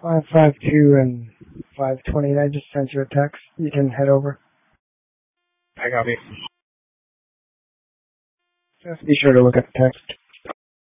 552 and 520. I just sent you a text. You can head over. I copy. Just be sure to look at the text.